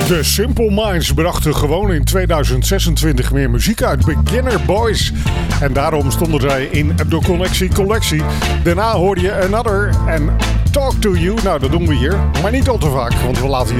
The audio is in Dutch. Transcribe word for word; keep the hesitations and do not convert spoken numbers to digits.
De Simple Minds brachten gewoon in tweeduizend zesentwintig meer muziek uit. Beginner Boys. En daarom stonden zij in de Connectie Collectie. Daarna hoorde je Another en Talk to You. Nou, dat doen we hier. Maar niet al te vaak, want we laten je